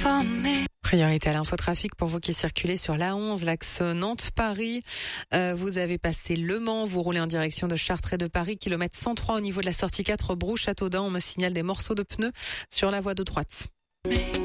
Priorité à l'infotrafic pour vous qui circulez sur l'A11, l'axe Nantes-Paris. Vous avez passé Le Mans, vous roulez en direction de Chartres et de Paris, kilomètre 103 au niveau de la sortie 4, Brou-Châteaudun. On me signale des morceaux de pneus sur la voie de droite.